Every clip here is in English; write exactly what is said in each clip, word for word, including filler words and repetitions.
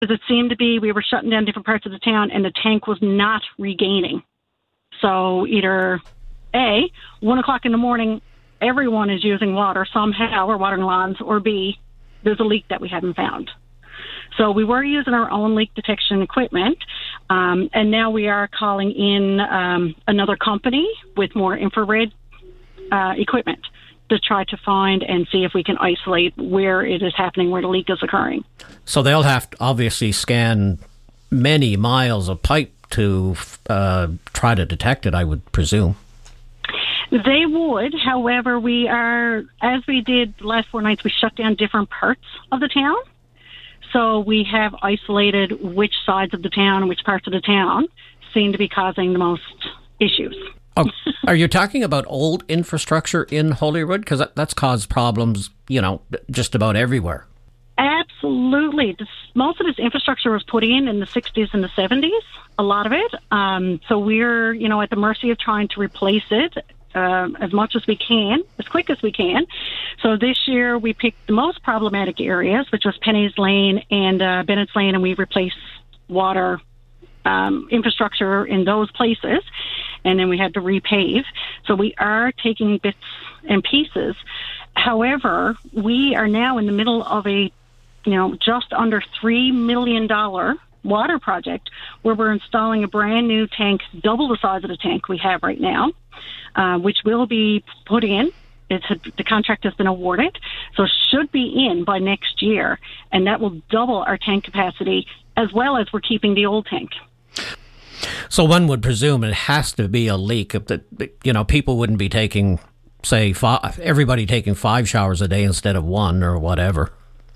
because it seemed to be we were shutting down different parts of the town and the tank was not regaining. So either A, one o'clock in the morning, everyone is using water somehow or watering lawns, or B, there's a leak that we haven't found. So we were using our own leak detection equipment, um, and now we are calling in um, another company with more infrared uh, equipment to try to find and see if we can isolate where it is happening, where the leak is occurring. So they'll have to obviously scan many miles of pipe to uh, try to detect it, I would presume. They would. However, we are, as we did the last four nights, we shut down different parts of the town. So we have isolated which sides of the town and which parts of the town seem to be causing the most issues. Oh, are you talking about old infrastructure in Holyrood? Because that, that's caused problems, you know, just about everywhere. Absolutely. This, most of this infrastructure was put in in the sixties and the seventies, a lot of it. Um, so we're, you know, at the mercy of trying to replace it uh, as much as we can, as quick as we can. So this year we picked the most problematic areas, which was Penny's Lane and uh, Bennett's Lane, and we replaced water um, infrastructure in those places. And then we had to repave. So we are taking bits and pieces. However, we are now in the middle of a, you know, just under three million dollars water project where we're installing a brand new tank, double the size of the tank we have right now, uh, which will be put in. It's a, the contract has been awarded, so it should be in by next year, and that will double our tank capacity as well as we're keeping the old tank. So one would presume it has to be a leak. That, you know, people wouldn't be taking, say, five, everybody taking five showers a day instead of one or whatever.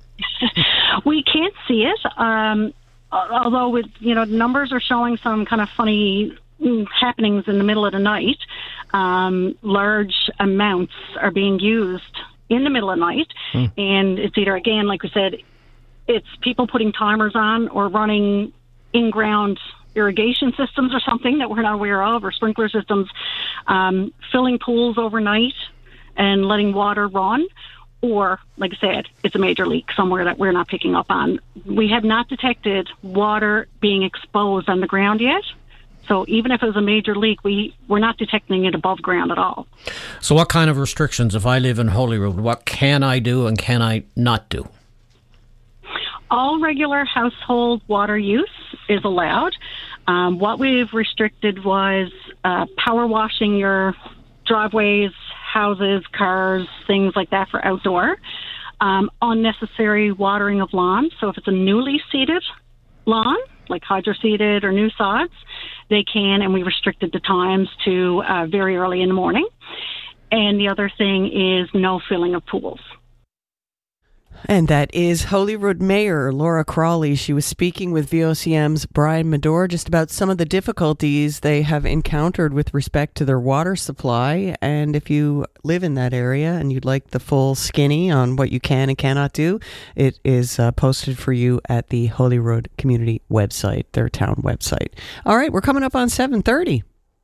We can't see it, um, although with, you know, numbers are showing some kind of funny happenings in the middle of the night. Um, large amounts are being used in the middle of the night, hmm. and it's either, again, like we said, it's people putting timers on or running in-ground irrigation systems or something that we're not aware of, or sprinkler systems, um, filling pools overnight and letting water run. Or, like I said, it's a major leak somewhere that we're not picking up on. We have not detected water being exposed on the ground yet. So even if it was a major leak, we, we're not detecting it above ground at all. So what kind of restrictions, if I live in Holyrood, what can I do and can I not do? All regular household water use is allowed. Um, what we've restricted was uh, power washing your driveways, houses, cars, things like that for outdoor. Um, unnecessary watering of lawns. So if it's a newly seeded lawn, like hydro-seeded or new sods, they can, and we restricted the times to uh, very early in the morning. And the other thing is no filling of pools. And that is Holyrood Mayor Laura Crawley. She was speaking with V O C M's Brian Medore just about some of the difficulties they have encountered with respect to their water supply. And if you live in that area and you'd like the full skinny on what you can and cannot do, it is uh, posted for you at the Holyrood Community website, their town website. All right, we're coming up on seven thirty.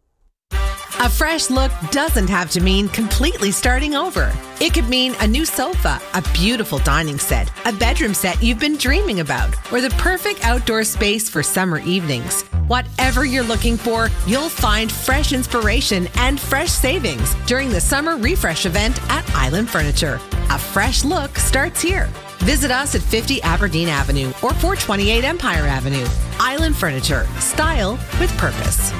A fresh look doesn't have to mean completely starting over. It could mean a new sofa, a beautiful dining set, a bedroom set you've been dreaming about, or the perfect outdoor space for summer evenings. Whatever you're looking for, you'll find fresh inspiration and fresh savings during the Summer Refresh event at Island Furniture. A fresh look starts here. Visit us at fifty Aberdeen Avenue or four twenty-eight Empire Avenue. Island Furniture. Style with purpose.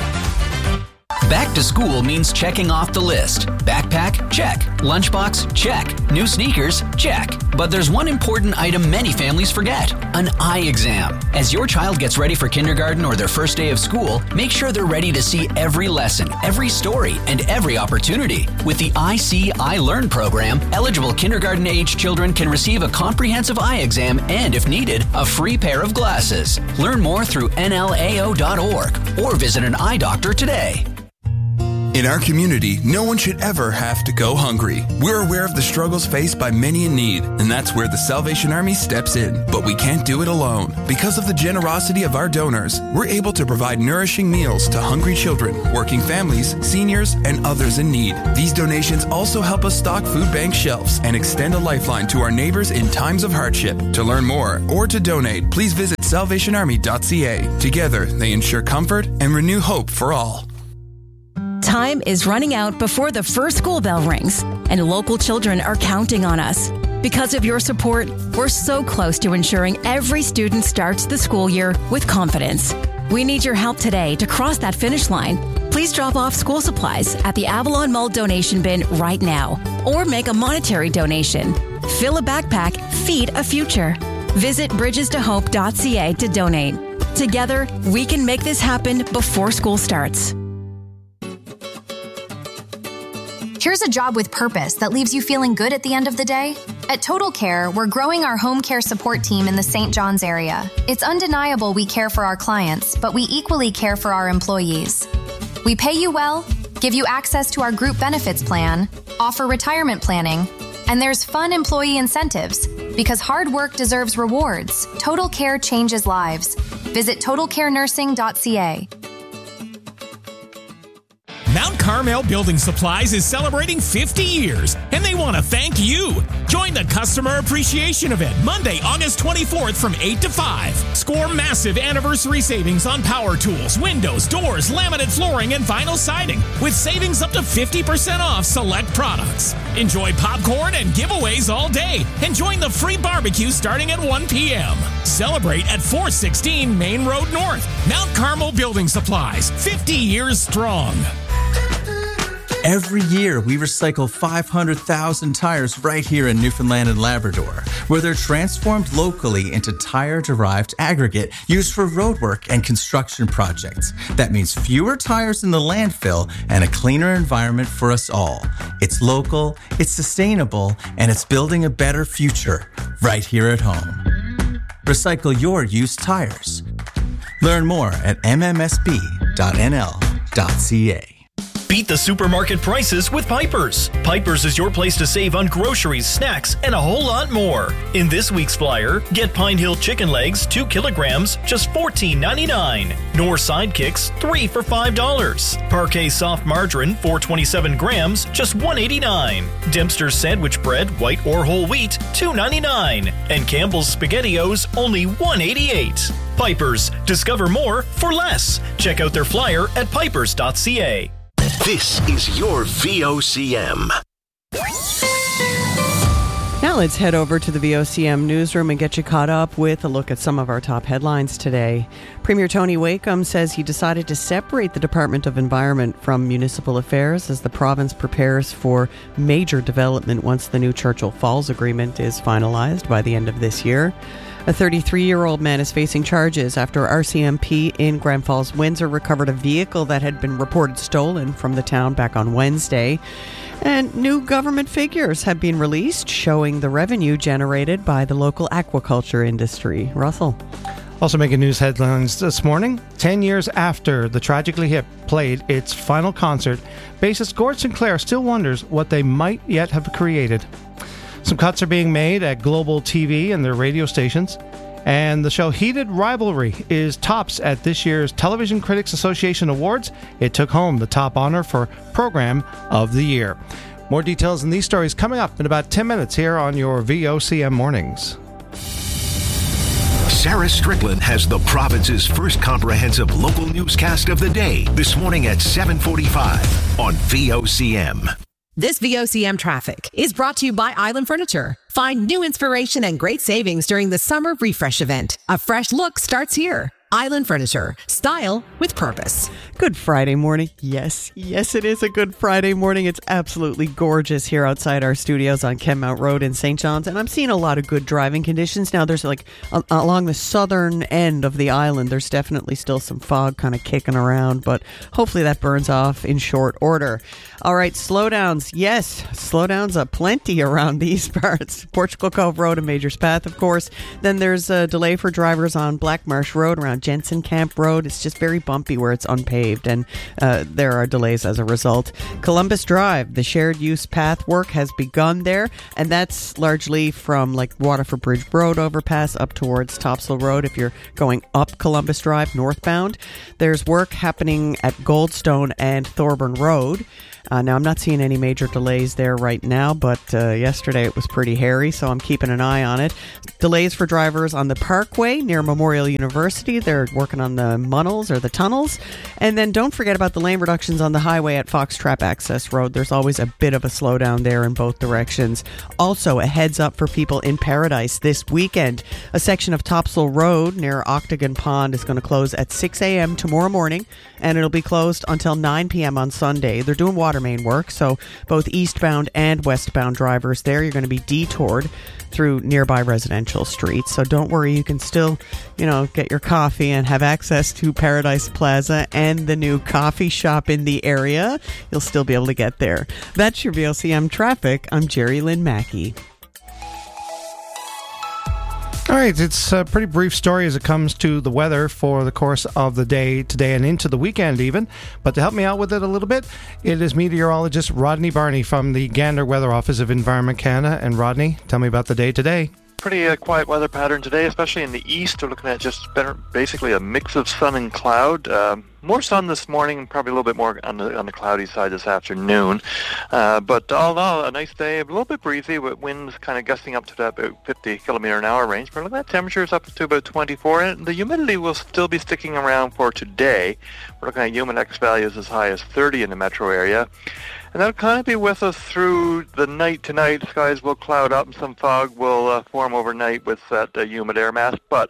Back to school means checking off the list. Backpack? Check. Lunchbox? Check. New sneakers? Check. But there's one important item many families forget: an eye exam. As your child gets ready for kindergarten or their first day of school, make sure they're ready to see every lesson, every story, and every opportunity. With the I See, I Learn program, eligible kindergarten-age children can receive a comprehensive eye exam and, if needed, a free pair of glasses. Learn more through N L A O dot org or visit an eye doctor today. In our community, no one should ever have to go hungry. We're aware of the struggles faced by many in need, and that's where the Salvation Army steps in. But we can't do it alone. Because of the generosity of our donors, we're able to provide nourishing meals to hungry children, working families, seniors, and others in need. These donations also help us stock food bank shelves and extend a lifeline to our neighbors in times of hardship. To learn more or to donate, please visit salvation army dot c a. Together, they ensure comfort and renew hope for all. Time is running out before the first school bell rings, and local children are counting on us. Because of your support, we're so close to ensuring every student starts the school year with confidence. We need your help today to cross that finish line. Please drop off school supplies at the Avalon Mall donation bin right now, or make a monetary donation. Fill a backpack, feed a future. Visit bridges to hope dot c a to donate. Together, we can make this happen before school starts. Here's a job with purpose that leaves you feeling good at the end of the day. At Total Care, we're growing our home care support team in the Saint John's area. It's undeniable we care for our clients, but we equally care for our employees. We pay you well, give you access to our group benefits plan, offer retirement planning, and there's fun employee incentives. Because hard work deserves rewards, Total Care changes lives. Visit total care nursing dot c a. Mount Carmel Building Supplies is celebrating fifty years, and they want to thank you. Join the Customer Appreciation Event Monday, August twenty-fourth from eight to five. Score massive anniversary savings on power tools, windows, doors, laminate flooring, and vinyl siding, with savings up to fifty percent off select products. Enjoy popcorn and giveaways all day, and join the free barbecue starting at one p.m. Celebrate at four sixteen Main Road North. Mount Carmel Building Supplies, fifty years strong. Every year, we recycle five hundred thousand tires right here in Newfoundland and Labrador, where they're transformed locally into tire-derived aggregate used for roadwork and construction projects. That means fewer tires in the landfill and a cleaner environment for us all. It's local, it's sustainable, and it's building a better future right here at home. Recycle your used tires. Learn more at m m s b dot n l dot c a. Beat the supermarket prices with Piper's. Piper's is your place to save on groceries, snacks, and a whole lot more. In this week's flyer, get Pine Hill chicken legs, two kilograms, just fourteen ninety-nine. Knorr Sidekicks, three for five dollars. Parquet soft margarine, four twenty-seven grams, just one eighty-nine. Dempster's sandwich bread, white or whole wheat, two ninety-nine. And Campbell's SpaghettiOs, only one eighty-eight. Piper's. Discover more for less. Check out their flyer at pipers dot c a. This is your V O C M. Now let's head over to the V O C M newsroom and get you caught up with a look at some of our top headlines today. Premier Tony Wakeham says he decided to separate the Department of Environment from Municipal Affairs as the province prepares for major development once the new Churchill Falls Agreement is finalized by the end of this year. A thirty-three-year-old man is facing charges after R C M P in Grand Falls, Windsor recovered a vehicle that had been reported stolen from the town back on Wednesday. And new government figures have been released showing the revenue generated by the local aquaculture industry. Russell. Also making news headlines this morning. Ten years after the Tragically Hip played its final concert, bassist Gord Sinclair still wonders what they might yet have created. Some cuts are being made at Global T V and their radio stations. And the show Heated Rivalry is tops at this year's Television Critics Association Awards. It took home the top honor for Program of the Year. More details in these stories coming up in about ten minutes here on your V O C M Mornings. Sarah Strickland has the province's first comprehensive local newscast of the day this morning at seven forty-five on V O C M. This V O C M traffic is brought to you by Island Furniture. Find new inspiration and great savings during the summer refresh event. A fresh look starts here. Island Furniture. Style with purpose. Good Friday morning. Yes, yes, it is a good Friday morning. It's absolutely gorgeous here outside our studios on Kenmount Road in Saint John's, and I'm seeing a lot of good driving conditions. Now, there's like a- along the southern end of the island, there's definitely still some fog kind of kicking around, but hopefully that burns off in short order. All right, slowdowns. Yes, slowdowns aplenty around these parts. Portugal Cove Road and Major's Path, of course. Then there's a delay for drivers on Black Marsh Road around on Jensen Camp Road. It's just very bumpy where it's unpaved, and uh, there are delays as a result. Columbus Drive, the shared use path work has begun there, and that's largely from like Waterford Bridge Road overpass up towards Topsail Road if you're going up Columbus Drive northbound. There's work happening at Goldstone and Thorburn Road. Uh, now, I'm not seeing any major delays there right now, but uh, yesterday it was pretty hairy, so I'm keeping an eye on it. Delays for drivers on the Parkway near Memorial University. They're working on the munnels or the tunnels. And then don't forget about the lane reductions on the highway at Foxtrap Access Road. There's always a bit of a slowdown there in both directions. Also, a heads up for people in Paradise this weekend. A section of Topsail Road near Octagon Pond is going to close at six a.m. tomorrow morning, and it'll be closed until nine p.m. on Sunday. They're doing water main work, so both eastbound and westbound drivers there, you're going to be detoured through nearby residential streets. So don't worry, you can still, you know, get your coffee and have access to Paradise Plaza and the new coffee shop in the area. You'll still be able to get there. That's your V O C M traffic. I'm Jerry Lynn Mackey. All right, it's a pretty brief story as it comes to the weather for the course of the day today and into the weekend even. But to help me out with it a little bit, it is meteorologist Rodney Barney from the Gander Weather Office of Environment Canada. And Rodney, tell me about the day today. Pretty uh, quiet weather pattern today, especially in the east. We're looking at just better, basically a mix of sun and cloud. Um, more sun this morning, probably a little bit more on the on the cloudy side this afternoon. Uh, but all in all, a nice day, a little bit breezy with winds kind of gusting up to that about fifty kilometer an hour range. We're looking at temperatures up to about twenty-four, and the humidity will still be sticking around for today. We're looking at humid X values as high as thirty in the metro area. And that'll kind of be with us through the night tonight. Skies will cloud up and some fog will uh, form overnight with that uh, humid air mass. But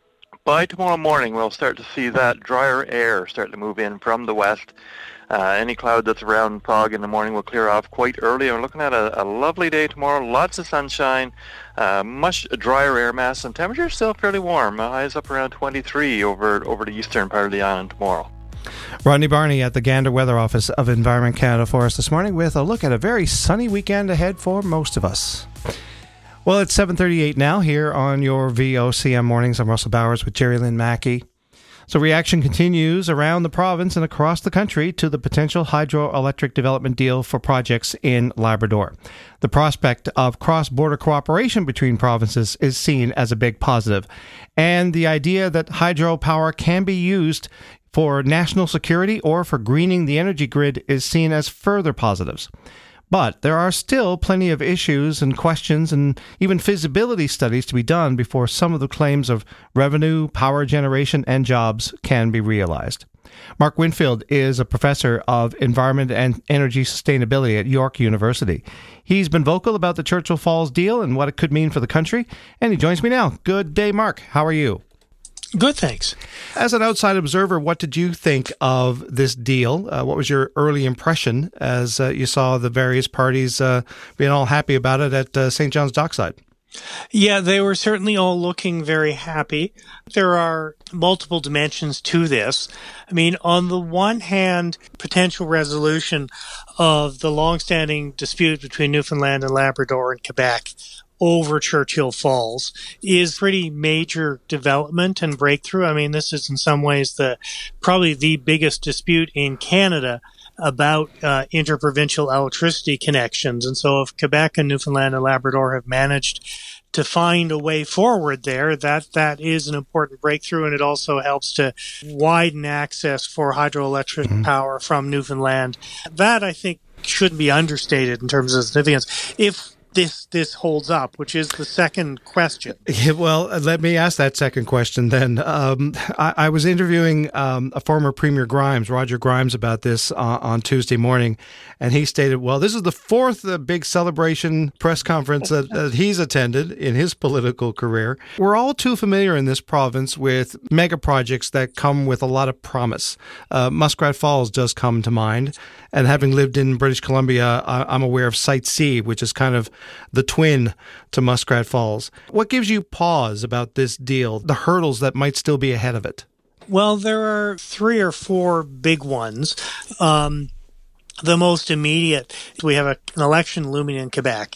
by tomorrow morning, we'll start to see that drier air start to move in from the west. Uh, any cloud that's around fog in the morning will clear off quite early. And we're looking at a, a lovely day tomorrow, lots of sunshine, uh, much drier air mass, and temperatures still fairly warm. Uh, highs up around twenty-three over, over the eastern part of the island tomorrow. Rodney Barney at the Gander Weather Office of Environment Canada for us this morning with a look at a very sunny weekend ahead for most of us. Well, it's seven thirty-eight now here on your V O C M Mornings. I'm Russell Bowers with Jerry Lynn Mackey. So reaction continues around the province and across the country to the potential hydroelectric development deal for projects in Labrador. The prospect of cross-border cooperation between provinces is seen as a big positive, and the idea that hydropower can be used for national security or for greening the energy grid is seen as further positives. But there are still plenty of issues and questions and even feasibility studies to be done before some of the claims of revenue, power generation, and jobs can be realized. Mark Winfield is a professor of environment and energy sustainability at York University. He's been vocal about the Churchill Falls deal and what it could mean for the country, and he joins me now. Good day, Mark. How are you? Good, thanks. As an outside observer, what did you think of this deal? Uh, what was your early impression as uh, you saw the various parties uh, being all happy about it at uh, Saint John's Dockside? Yeah, they were certainly all looking very happy. There are multiple dimensions to this. I mean, on the one hand, potential resolution of the longstanding dispute between Newfoundland and Labrador and Quebec over Churchill Falls is pretty major development and breakthrough. I mean, this is in some ways the probably the biggest dispute in Canada about uh, interprovincial electricity connections. And so if Quebec and Newfoundland and Labrador have managed to find a way forward there, that that is an important breakthrough, and it also helps to widen access for hydroelectric mm-hmm. power from Newfoundland. That, I think, shouldn't be understated in terms of significance. If this this holds up, which is the second question. Yeah, well, let me ask that second question then. Um, I, I was interviewing um, a former Premier Grimes, Roger Grimes, about this uh, on Tuesday morning, and he stated, well, this is the fourth uh, big celebration press conference that, that he's attended in his political career. We're all too familiar in this province with mega projects that come with a lot of promise. Uh, Muskrat Falls does come to mind, and having lived in British Columbia, I, I'm aware of Site C, which is kind of the twin to Muskrat Falls. What gives you pause about this deal, the hurdles that might still be ahead of it? Well, there are three or four big ones. Um, the most immediate, we have a, an election looming in Quebec.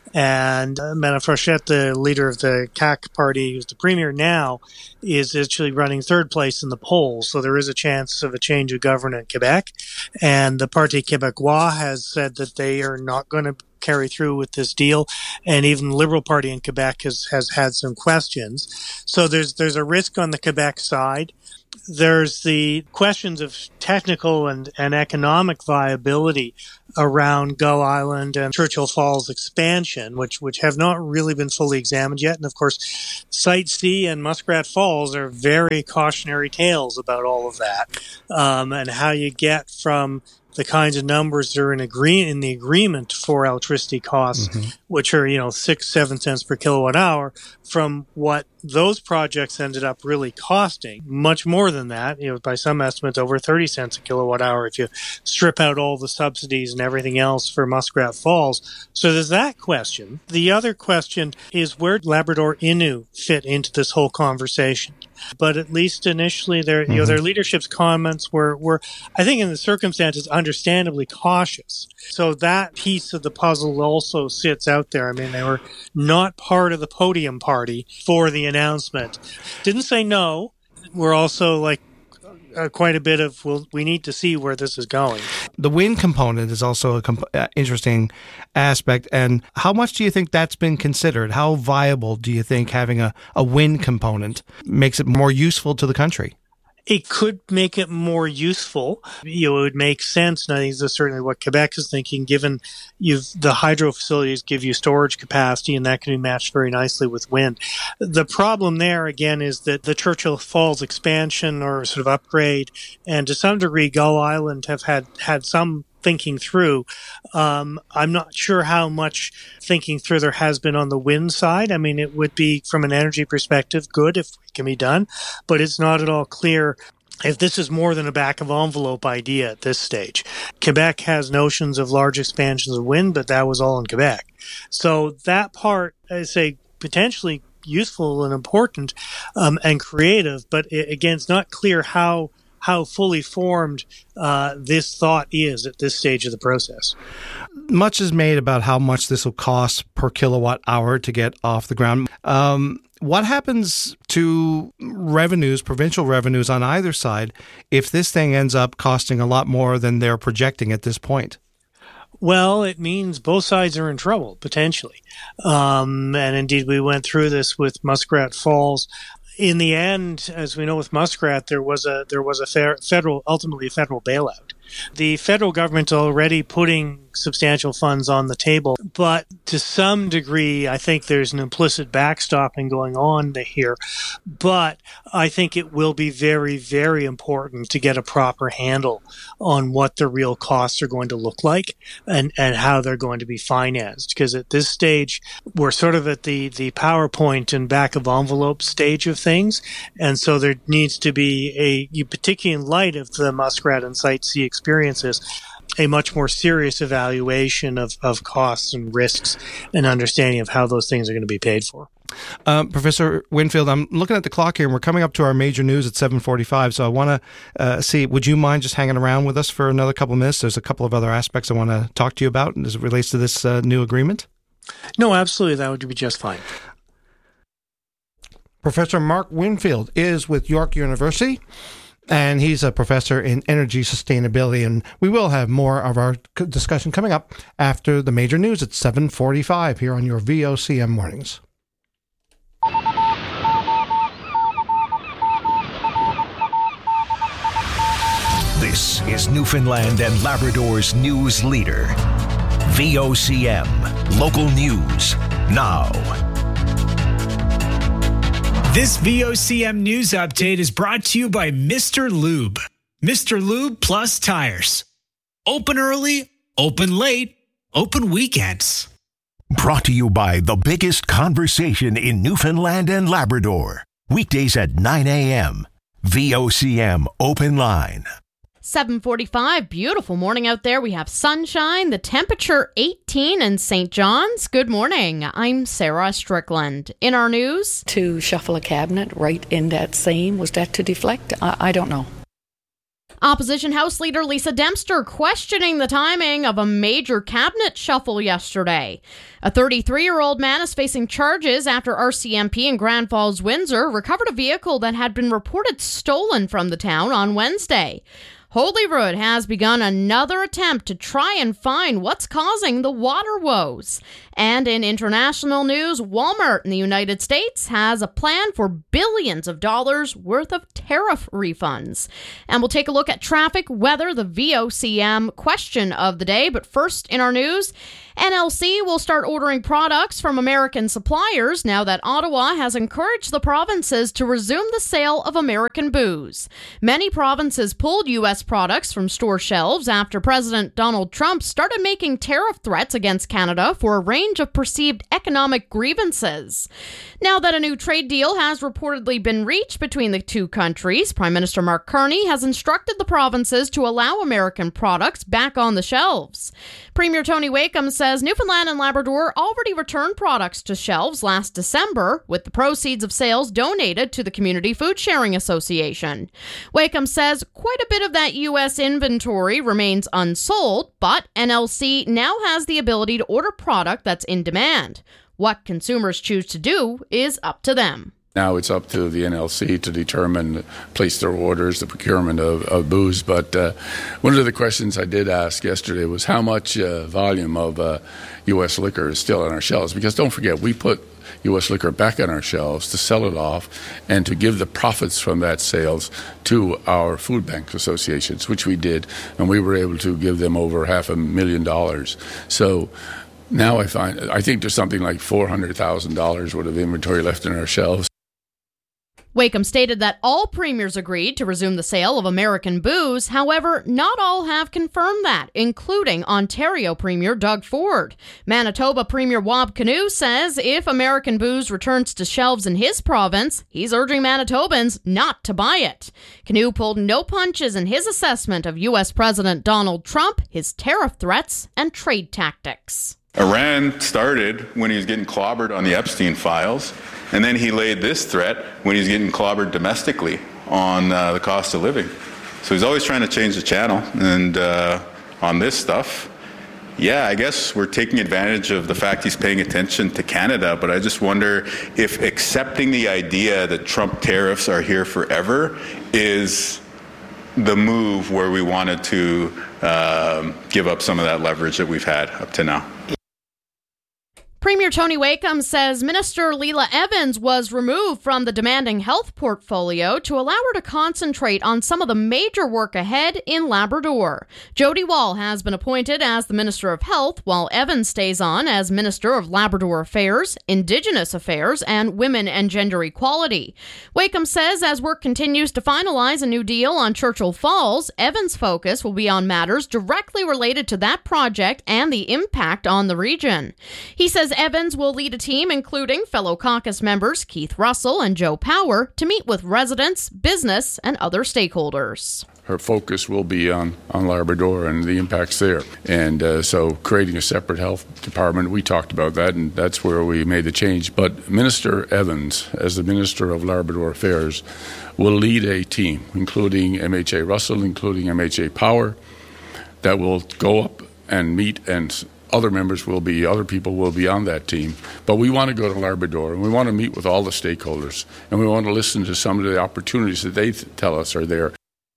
And uh, Madame Frochette, the leader of the C A Q party, who's the premier now, is actually running third place in the polls. So there is a chance of a change of government in Quebec. And the Parti Québécois has said that they are not going to carry through with this deal. And even the Liberal Party in Quebec has, has had some questions. So there's there's a risk on the Quebec side. There's the questions of technical and, and economic viability around Gull Island and Churchill Falls expansion, which which have not really been fully examined yet. And of course, Site C and Muskrat Falls are very cautionary tales about all of that, um, and how you get from the kinds of numbers that are in agree in the agreement for electricity costs, mm-hmm. which are, you know, six, seven cents per kilowatt hour, from what those projects ended up really costing, much more than that, you know, by some estimates, over thirty cents a kilowatt hour if you strip out all the subsidies and everything else for Muskrat Falls. So there's that question. The other question is, where Labrador Innu fit into this whole conversation? But at least initially, their mm-hmm. you know their leadership's comments were, were, I think, in the circumstances, understandably cautious. So that piece of the puzzle also sits out there. I mean, they were not part of the podium party for the announcement. Didn't say no. We're also like uh, quite a bit of, well, we need to see where this is going. The wind component is also an comp- uh, interesting aspect. And how much do you think that's been considered? How viable do you think having a, a wind component makes it more useful to the country? It could make it more useful. You know, it would make sense, and I think that's certainly what Quebec is thinking, given you've the hydro facilities give you storage capacity, and that can be matched very nicely with wind. The problem there, again, is that the Churchill Falls expansion or sort of upgrade, and to some degree Gull Island have had, had some thinking through. Um, I'm not sure how much thinking through there has been on the wind side. I mean, it would be, from an energy perspective, good if it can be done, but it's not at all clear if this is more than a back-of-envelope idea at this stage. Quebec has notions of large expansions of wind, but that was all in Quebec. So that part, I say, potentially useful and important um, and creative, but it, again, it's not clear how how fully formed uh, this thought is at this stage of the process. Much is made about how much this will cost per kilowatt hour to get off the ground. Um, what happens to revenues, provincial revenues on either side, if this thing ends up costing a lot more than they're projecting at this point? Well, it means both sides are in trouble, potentially. Um, and indeed, we went through this with Muskrat Falls. In the end, as we know with Muskrat, there was a there was a fair, federal, ultimately a federal bailout. The federal government already putting substantial funds on the table, but to some degree, I think there's an implicit backstopping going on here. But I think it will be very, very important to get a proper handle on what the real costs are going to look like and, and how they're going to be financed. Because at this stage, we're sort of at the, the PowerPoint and back of envelope stage of things. And so there needs to be a, particularly in light of the Muskrat and Site C experiences, a much more serious evaluation of, of costs and risks and understanding of how those things are going to be paid for. Um, Professor Winfield, I'm looking at the clock here, and we're coming up to our major news at seven forty-five, so I want to uh, see, would you mind just hanging around with us for another couple of minutes? There's a couple of other aspects I want to talk to you about as it relates to this uh, new agreement. No, absolutely. That would be just fine. Professor Mark Winfield is with York University, and he's a professor in energy sustainability, and we will have more of our discussion coming up after the major news at seven forty-five here on your V O C M Mornings. This is Newfoundland and Labrador's news leader. V O C M, local news, now. This V O C M news update is brought to you by Mister Lube. Mister Lube Plus Tires. Open early, open late, open weekends. Brought to you by the biggest conversation in Newfoundland and Labrador. Weekdays at nine a.m. V O C M Open Line. seven forty-five, beautiful morning out there. We have sunshine, the temperature eighteen in Saint John's. Good morning. I'm Sarah Strickland. In our news, to shuffle a cabinet right in that same, was that to deflect? I, I don't know. Opposition House Leader Lisa Dempster questioning the timing of a major cabinet shuffle yesterday. A thirty-three-year-old man is facing charges after R C M P in Grand Falls, Windsor recovered a vehicle that had been reported stolen from the town on Wednesday. Holyrood has begun another attempt to try and find what's causing the water woes. And in international news, Walmart in the United States has a plan for billions of dollars worth of tariff refunds. And we'll take a look at traffic, weather, the V O C M question of the day. But first in our news, N L C will start ordering products from American suppliers now that Ottawa has encouraged the provinces to resume the sale of American booze. Many provinces pulled U S products from store shelves after President Donald Trump started making tariff threats against Canada for a range of perceived economic grievances. Now that a new trade deal has reportedly been reached between the two countries, Prime Minister Mark Carney has instructed the provinces to allow American products back on the shelves. Premier Tony Wakeham says Newfoundland and Labrador already returned products to shelves last December, with the proceeds of sales donated to the Community Food Sharing Association. Wakeham says quite a bit of that U S inventory remains unsold, but N L C now has the ability to order product that's in demand. What consumers choose to do is up to them. Now it's up to the N L C to determine, place their orders, the procurement of, of booze. But uh, one of the questions I did ask yesterday was how much uh, volume of uh, U S liquor is still on our shelves. Because don't forget, we put U S liquor back on our shelves to sell it off and to give the profits from that sales to our food bank associations, which we did. And we were able to give them over half a million dollars. So now I find, I think there's something like four hundred thousand dollars worth of inventory left in our shelves. Wakeham stated that all premiers agreed to resume the sale of American booze. However, not all have confirmed that, including Ontario Premier Doug Ford. Manitoba Premier Wab Kinew says if American booze returns to shelves in his province, he's urging Manitobans not to buy it. Kinew pulled no punches in his assessment of U S President Donald Trump, his tariff threats, and trade tactics. Iran started when he was getting clobbered on the Epstein files, and then he laid this threat when he's getting clobbered domestically on uh, the cost of living. So he's always trying to change the channel. And uh, on this stuff, yeah, I guess we're taking advantage of the fact he's paying attention to Canada, but I just wonder if accepting the idea that Trump tariffs are here forever is the move where we wanted to um, give up some of that leverage that we've had up to now. Premier Tony Wakeham says Minister Leela Evans was removed from the demanding health portfolio to allow her to concentrate on some of the major work ahead in Labrador. Jody Wall has been appointed as the Minister of Health, while Evans stays on as Minister of Labrador Affairs, Indigenous Affairs, and Women and Gender Equality. Wakeham says as work continues to finalize a new deal on Churchill Falls, Evans' focus will be on matters directly related to that project and the impact on the region. He says Evans will lead a team including fellow caucus members Keith Russell and Joe Power to meet with residents, business, and other stakeholders. Her focus will be on, on Labrador and the impacts there. And uh, so creating a separate health department, we talked about that, and that's where we made the change. But Minister Evans, as the Minister of Labrador Affairs, will lead a team, including M H A Russell, including M H A Power, that will go up and meet, and other members will be, other people will be on that team. But we want to go to Labrador, and we want to meet with all the stakeholders, and we want to listen to some of the opportunities that they th- tell us are there.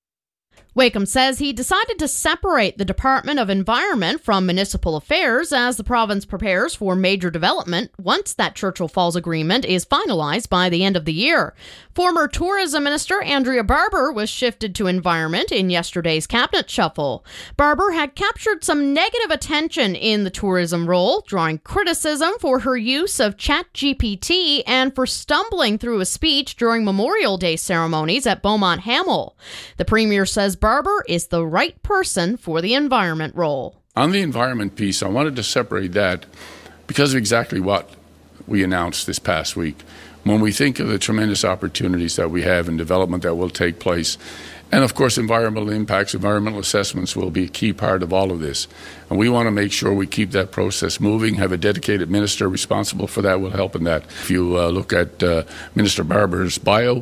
Wakeham says he decided to separate the Department of Environment from Municipal Affairs as the province prepares for major development once that Churchill Falls agreement is finalized by the end of the year. Former Tourism Minister Andrea Barber was shifted to Environment in yesterday's cabinet shuffle. Barber had captured some negative attention in the tourism role, drawing criticism for her use of ChatGPT and for stumbling through a speech during Memorial Day ceremonies at Beaumont Hamel. The Premier says Barber is the right person for the environment role. On the environment piece, I wanted to separate that because of exactly what we announced this past week. When we think of the tremendous opportunities that we have in development that will take place, and of course environmental impacts, environmental assessments will be a key part of all of this. And we want to make sure we keep that process moving, have a dedicated minister responsible for that will help in that. If you uh, look at uh, Minister Barber's bio,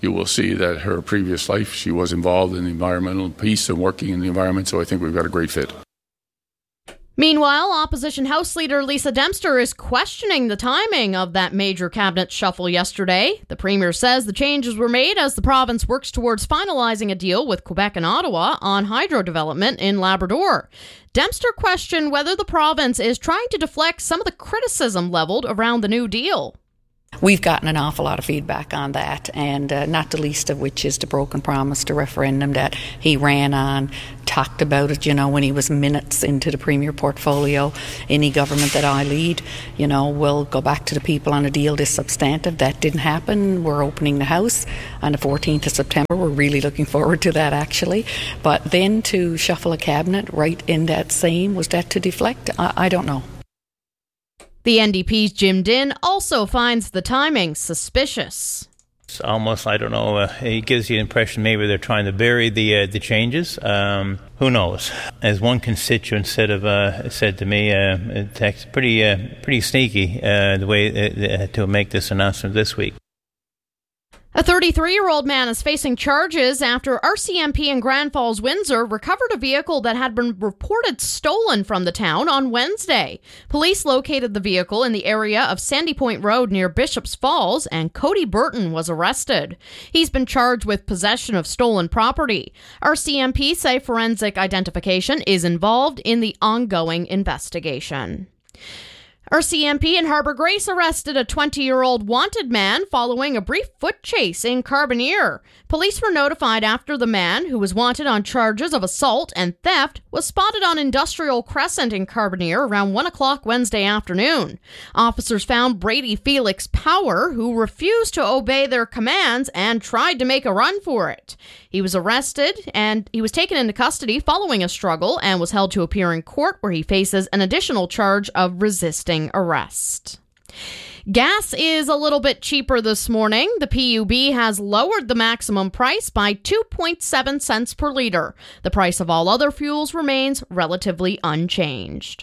you will see that her previous life, she was involved in the environmental piece and working in the environment, so I think we've got a great fit. Meanwhile, opposition House Leader Lisa Dempster is questioning the timing of that major cabinet shuffle yesterday. The Premier says the changes were made as the province works towards finalizing a deal with Quebec and Ottawa on hydro development in Labrador. Dempster questioned whether the province is trying to deflect some of the criticism leveled around the new deal. We've gotten an awful lot of feedback on that, and uh, not the least of which is the broken promise to referendum that he ran on, talked about it, you know, when he was minutes into the Premier portfolio. Any government that I lead, you know, will go back to the people on a deal this substantive. That didn't happen. We're opening the House on the fourteenth of September. We're really looking forward to that, actually. But then to shuffle a cabinet right in that same, was that to deflect? I, I don't know. The N D P's Jim Dinn also finds the timing suspicious. It's almost, I don't know, uh, it gives you the impression maybe they're trying to bury the uh, the changes. Um, who knows? As one constituent said of uh, said to me, uh, it's pretty uh, pretty sneaky uh, the way uh, to make this announcement this week. A thirty-three-year-old man is facing charges after R C M P in Grand Falls, Windsor recovered a vehicle that had been reported stolen from the town on Wednesday. Police located the vehicle in the area of Sandy Point Road near Bishops Falls, and Cody Burton was arrested. He's been charged with possession of stolen property. R C M P say forensic identification is involved in the ongoing investigation. R C M P in Harbour Grace arrested a twenty-year-old wanted man following a brief foot chase in Carbonear. Police were notified after the man, who was wanted on charges of assault and theft, was spotted on Industrial Crescent in Carbonear around one o'clock Wednesday afternoon. Officers found Brady Felix Power, who refused to obey their commands and tried to make a run for it. He was arrested and he was taken into custody following a struggle and was held to appear in court, where he faces an additional charge of resisting arrest. Gas is a little bit cheaper this morning. The P U B has lowered the maximum price by two point seven cents per litre. The price of all other fuels remains relatively unchanged.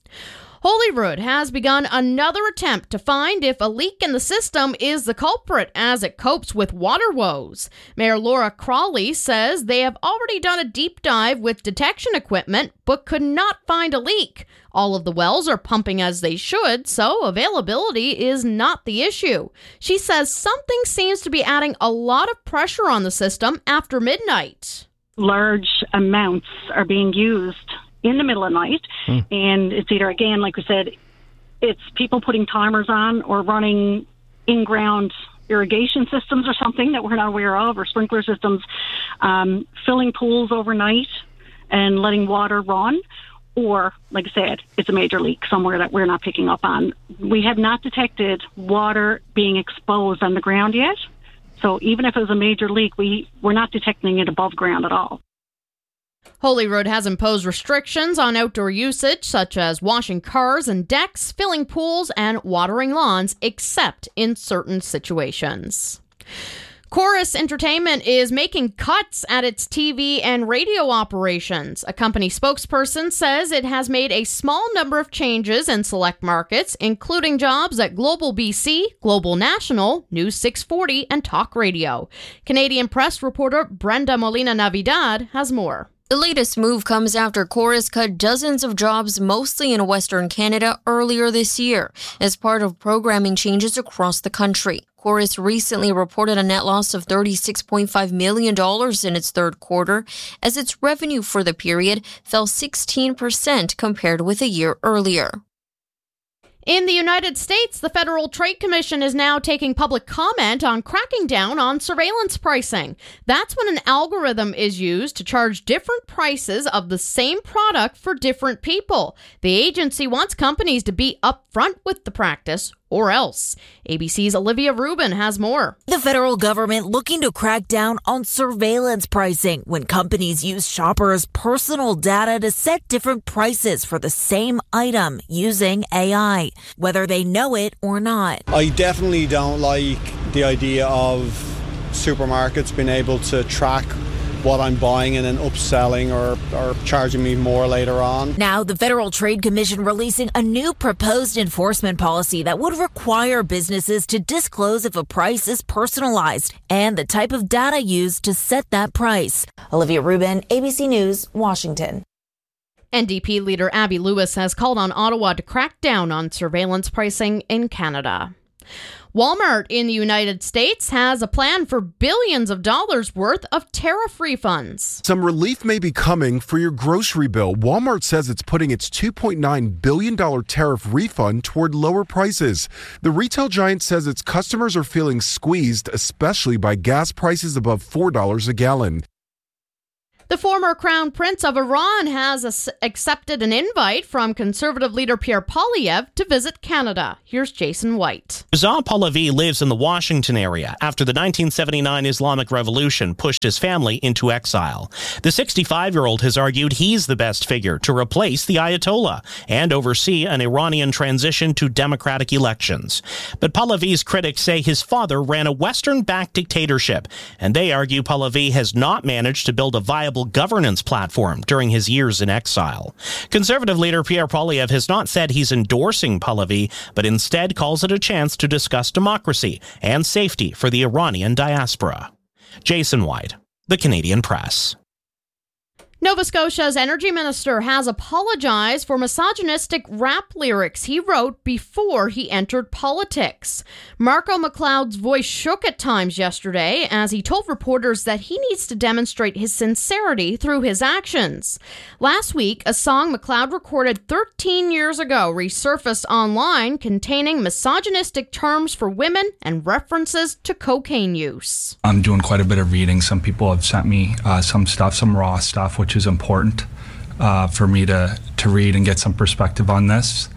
Holyrood has begun another attempt to find if a leak in the system is the culprit as it copes with water woes. Mayor Laura Crawley says they have already done a deep dive with detection equipment but could not find a leak. All of the wells are pumping as they should, so availability is not the issue. She says something seems to be adding a lot of pressure on the system after midnight. Large amounts are being used in the middle of the night, hmm. and it's either, again, like we said, it's people putting timers on or running in-ground irrigation systems or something that we're not aware of, or sprinkler systems, um, filling pools overnight and letting water run, or, like I said, it's a major leak somewhere that we're not picking up on. We have not detected water being exposed on the ground yet, so even if it was a major leak, we, we're not detecting it above ground at all. Holyrood has imposed restrictions on outdoor usage, such as washing cars and decks, filling pools, and watering lawns, except in certain situations. Chorus Entertainment is making cuts at its T V and radio operations. A company spokesperson says it has made a small number of changes in select markets, including jobs at Global B C, Global National, News six forty, and Talk Radio. Canadian Press reporter Brenda Molina Navidad has more. The latest move comes after Chorus cut dozens of jobs, mostly in Western Canada, earlier this year, as part of programming changes across the country. Chorus recently reported a net loss of thirty-six point five million dollars in its third quarter, as its revenue for the period fell sixteen percent compared with a year earlier. In the United States, the Federal Trade Commission is now taking public comment on cracking down on surveillance pricing. That's when an algorithm is used to charge different prices of the same product for different people. The agency wants companies to be upfront with the practice, or else. A B C's Olivia Rubin has more. The federal government looking to crack down on surveillance pricing when companies use shoppers' personal data to set different prices for the same item using A I, whether they know it or not. I definitely don't like the idea of supermarkets being able to track what I'm buying and then upselling or, or charging me more later on. Now, the Federal Trade Commission releasing a new proposed enforcement policy that would require businesses to disclose if a price is personalized and the type of data used to set that price. Olivia Rubin, A B C News, Washington. N D P leader Abby Lewis has called on Ottawa to crack down on surveillance pricing in Canada. Walmart in the United States has a plan for billions of dollars worth of tariff refunds. Some relief may be coming for your grocery bill. Walmart says it's putting its two point nine billion dollars tariff refund toward lower prices. The retail giant says its customers are feeling squeezed, especially by gas prices above four dollars a gallon. The former Crown Prince of Iran has a- accepted an invite from Conservative leader Pierre Poilievre to visit Canada. Here's Jason White. Reza Pahlavi lives in the Washington area after the nineteen seventy-nine Islamic Revolution pushed his family into exile. The sixty-five-year-old has argued he's the best figure to replace the Ayatollah and oversee an Iranian transition to democratic elections. But Pahlavi's critics say his father ran a Western-backed dictatorship, and they argue Pahlavi has not managed to build a viable governance platform during his years in exile. Conservative leader Pierre Poilievre has not said he's endorsing Pahlavi, but instead calls it a chance to discuss democracy and safety for the Iranian diaspora. Jason White, The Canadian Press. Nova Scotia's energy minister has apologized for misogynistic rap lyrics he wrote before he entered politics. Marco McLeod's voice shook at times yesterday as he told reporters that he needs to demonstrate his sincerity through his actions. Last week, a song McLeod recorded thirteen years ago resurfaced online containing misogynistic terms for women and references to cocaine use. I'm doing quite a bit of reading. Some people have sent me uh, some stuff, some raw stuff, which is important uh, for me to, to read and get some perspective on this.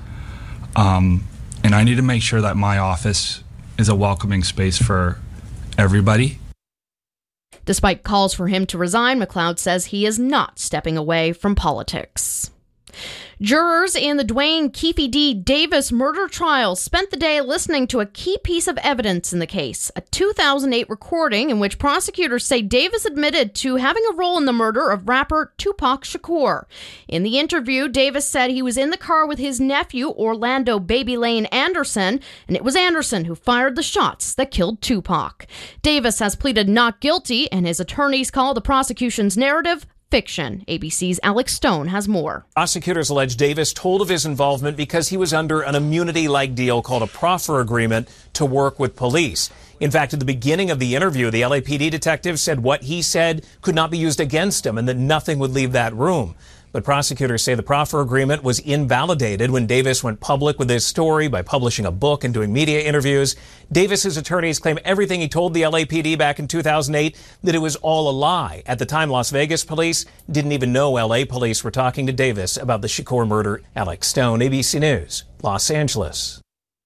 Um, and I need to make sure that my office is a welcoming space for everybody. Despite calls for him to resign, McLeod says he is not stepping away from politics. Jurors in the Dwayne Keefe D. Davis murder trial spent the day listening to a key piece of evidence in the case, a two thousand eight recording in which prosecutors say Davis admitted to having a role in the murder of rapper Tupac Shakur. In the interview, Davis said he was in the car with his nephew, Orlando Baby Lane Anderson, and it was Anderson who fired the shots that killed Tupac. Davis has pleaded not guilty, and his attorneys call the prosecution's narrative fiction. A B C's Alex Stone has more. Prosecutors allege Davis told of his involvement because he was under an immunity-like deal called a proffer agreement to work with police. In fact, at the beginning of the interview, the L A P D detective said what he said could not be used against him and that nothing would leave that room. But prosecutors say the proffer agreement was invalidated when Davis went public with his story by publishing a book and doing media interviews. Davis's attorneys claim everything he told the L A P D back in two thousand eight, that it was all a lie. At the time, Las Vegas police didn't even know L A police were talking to Davis about the Shakur murder. Alex Stone, A B C News, Los Angeles.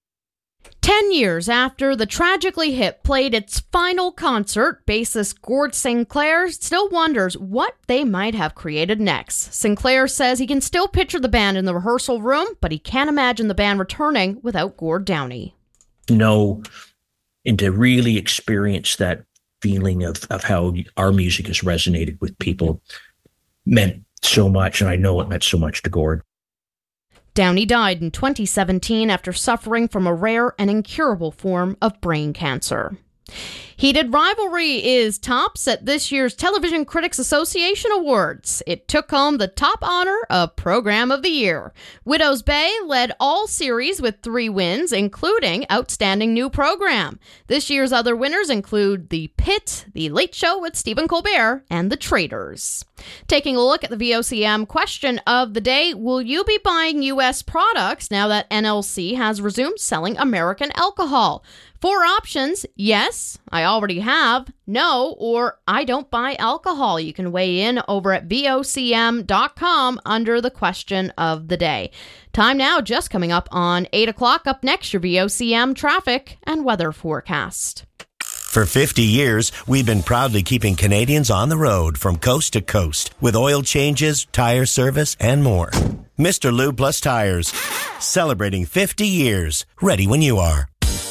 Ten years after the Tragically Hip played its final concert, bassist Gord Sinclair still wonders what they might have created next. Sinclair says he can still picture the band in the rehearsal room, but he can't imagine the band returning without Gord Downie. Know and to really experience that feeling of, of how our music has resonated with people meant so much, and I know it meant so much to Gord. Downie died in twenty seventeen after suffering from a rare and incurable form of brain cancer. Heated rivalry is tops at this year's Television Critics Association Awards. It took home the top honor of Program of the Year. Widow's Bay led all series with three wins, including Outstanding New Program. This year's other winners include The Pit, The Late Show with Stephen Colbert, and The Traitors. Taking a look at the V O C M question of the day, will you be buying U S products now that N L C has resumed selling American alcohol? Four options: yes, I already have, no, or I don't buy alcohol. You can weigh in over at V O C M dot com under the question of the day. Time now, just coming up on eight o'clock. Up next, your V O C M traffic and weather forecast. For fifty years, we've been proudly keeping Canadians on the road from coast to coast with oil changes, tire service, and more. Mister Lube Plus Tires, celebrating fifty years. Ready when you are.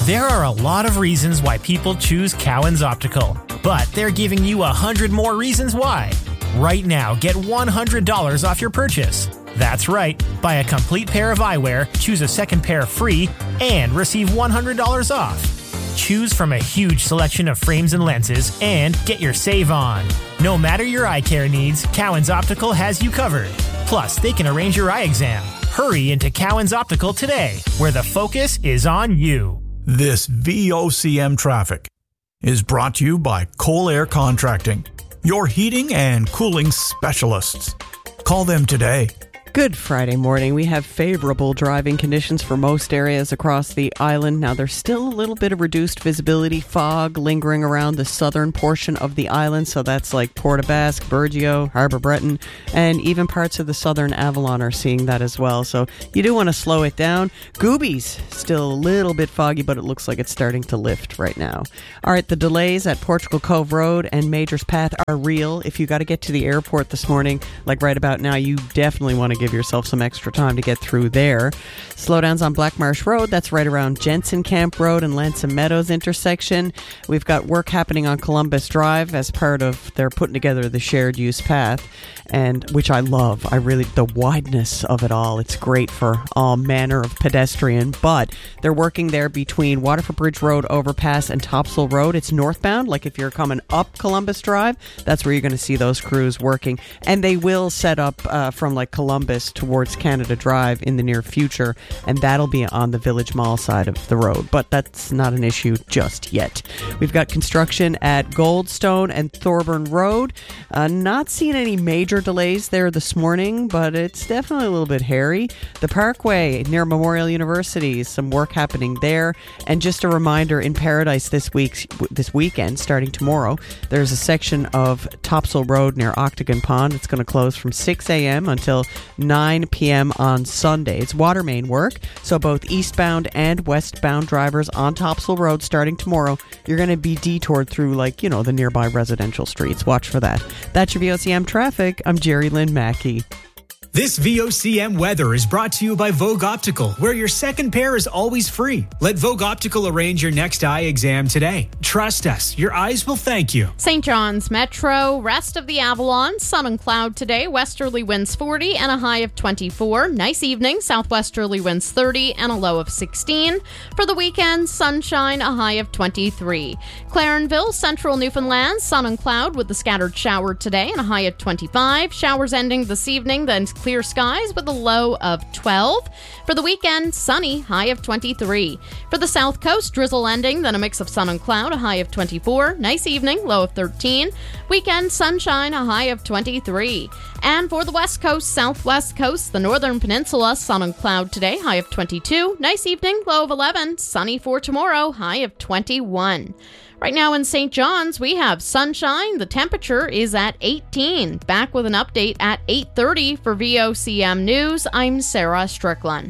There are a lot of reasons why people choose Cowan's Optical, but they're giving you a hundred more reasons why. Right now, get one hundred dollars off your purchase. That's right. Buy a complete pair of eyewear, choose a second pair free, and receive one hundred dollars off. Choose from a huge selection of frames and lenses and get your save on. No matter your eye care needs, Cowan's Optical has you covered. Plus, they can arrange your eye exam. Hurry into Cowan's Optical today, where the focus is on you. This V O C M traffic is brought to you by Coal Air Contracting, your heating and cooling specialists. Call them today. Good Friday morning. We have favorable driving conditions for most areas across the island. Now, there's still a little bit of reduced visibility, fog lingering around the southern portion of the island. So that's like Port aux Basques, Burgeo, Harbour Breton, and even parts of the southern Avalon are seeing that as well. So you do want to slow it down. Gooby's still a little bit foggy, but it looks like it's starting to lift right now. All right, the delays at Portugal Cove Road and Majors Path are real. If you got to get to the airport this morning, like right about now, you definitely want to give yourself some extra time to get through there. Slowdowns on Black Marsh Road, that's right around Jensen Camp Road and Lansom Meadows intersection. We've got work happening on Columbus Drive as part of their putting together the shared use path, and which I love. I really, the wideness of it all, it's great for all manner of pedestrian, but they're working there between Waterford Bridge Road overpass and Topsail Road. It's northbound, like if you're coming up Columbus Drive, that's where you're going to see those crews working, and they will set up uh, from like Columbus towards Canada Drive in the near future, and that'll be on the Village Mall side of the road, but that's not an issue just yet. We've got construction at Goldstone and Thorburn Road. Uh, not seeing any major delays there this morning, but it's definitely a little bit hairy. The Parkway near Memorial University, some work happening there. And just a reminder, in Paradise this week, this weekend, starting tomorrow, there's a section of Topsail Road near Octagon Pond. It's going to close from six a.m. until nine p.m. on Sunday. It's water main work, so both eastbound and westbound drivers on Topsail Road starting tomorrow, you're going to be detoured through, like, you know, the nearby residential streets. Watch for that. That's your V O C M traffic. I'm Jerry Lynn Mackey. This V O C M weather is brought to you by Vogue Optical, where your second pair is always free. Let Vogue Optical arrange your next eye exam today. Trust us, your eyes will thank you. Saint John's Metro, rest of the Avalon, sun and cloud today, westerly winds forty and a high of twenty-four. Nice evening, southwesterly winds thirty and a low of sixteen. For the weekend, sunshine, a high of twenty-three. Clarenville, central Newfoundland, sun and cloud with a scattered shower today and a high of twenty-five. Showers ending this evening, then clear skies with a low of twelve. For the weekend, sunny, high of twenty-three. For the south coast, drizzle ending, then a mix of sun and cloud, a high of twenty-four. Nice evening, low of thirteen. Weekend, sunshine, a high of twenty-three. And for the west coast, southwest coast, the northern peninsula, sun and cloud today, high of twenty-two. Nice evening, low of eleven. Sunny for tomorrow, high of twenty-one. Right now in Saint John's, we have sunshine. The temperature is at eighteen. Back with an update at eight thirty for V O C M News. I'm Sarah Strickland.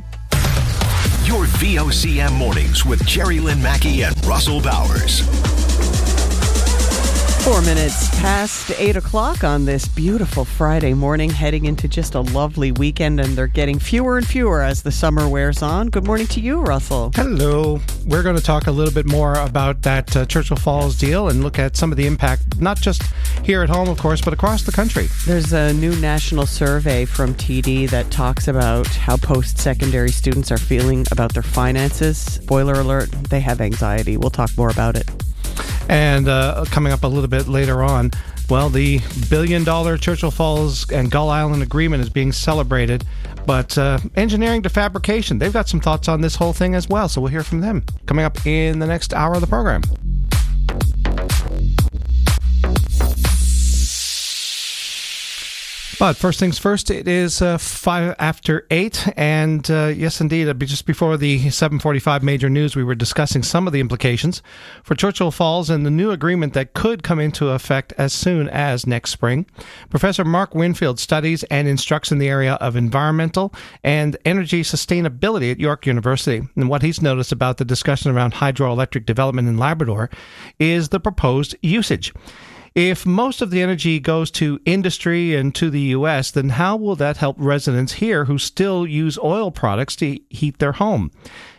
Your V O C M mornings with Jerry Lynn Mackey and Russell Bowers. Four minutes past eight o'clock on this beautiful Friday morning, heading into just a lovely weekend, and they're getting fewer and fewer as the summer wears on. Good morning to you, Russell. Hello. We're going to talk a little bit more about that uh, Churchill Falls deal and look at some of the impact, not just here at home, of course, but across the country. There's a new national survey from T D that talks about how post-secondary students are feeling about their finances. Spoiler alert, they have anxiety. We'll talk more about it. And uh, coming up a little bit later on, well, the billion-dollar Churchill Falls and Gull Island agreement is being celebrated, but uh, engineering to fabrication, they've got some thoughts on this whole thing as well, so we'll hear from them coming up in the next hour of the program. But first things first, it is uh, five after eight, and uh, yes, indeed, just before the seven forty-five major news, we were discussing some of the implications for Churchill Falls and the new agreement that could come into effect as soon as next spring. Professor Mark Winfield studies and instructs in the area of environmental and energy sustainability at York University, and what he's noticed about the discussion around hydroelectric development in Labrador is the proposed usage. If most of the energy goes to industry and to the U S, then how will that help residents here who still use oil products to heat their home?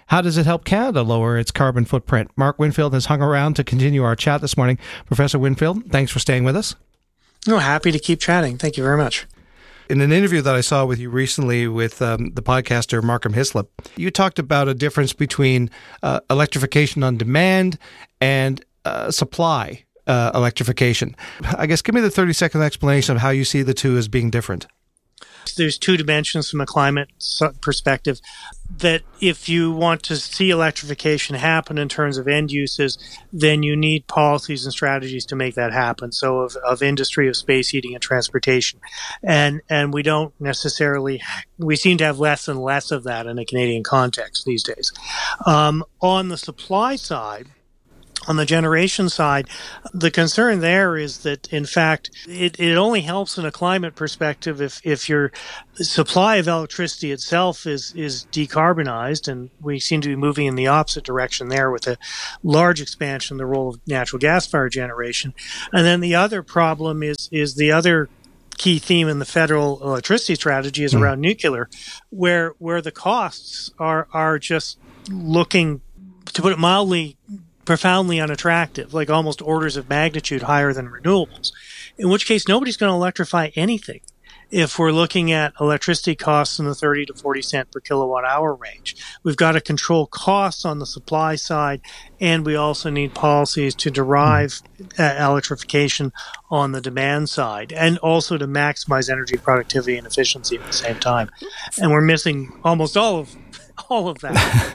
How does it help Canada lower its carbon footprint? Mark Winfield has hung around to continue our chat this morning. Professor Winfield, thanks for staying with us. No, happy to keep chatting. Thank you very much. In an interview that I saw with you recently with um, the podcaster Markham Hislop, you talked about a difference between uh, electrification on demand and uh, supply uh, electrification. I guess give me the thirty-second explanation of how you see the two as being different. There's two dimensions from a climate perspective, that if you want to see electrification happen in terms of end uses, then you need policies and strategies to make that happen. So of, of industry, of space heating and transportation. And, and we don't necessarily, we seem to have less and less of that in a Canadian context these days. Um, on the supply side, on the generation side, the concern there is that, in fact, it, it only helps in a climate perspective if, if your supply of electricity itself is, is decarbonized, and we seem to be moving in the opposite direction there with a large expansion of the role of natural gas-fired generation. And then the other problem is, is the other key theme in the federal electricity strategy is around mm. nuclear, where where the costs are are just looking, to put it mildly, profoundly unattractive, like almost orders of magnitude higher than renewables, in which case nobody's going to electrify anything if we're looking at electricity costs in the thirty to forty cent per kilowatt hour range. We've got to control costs on the supply side, and we also need policies to derive uh, electrification on the demand side, and also to maximize energy productivity and efficiency at the same time. And we're missing almost all of all of that.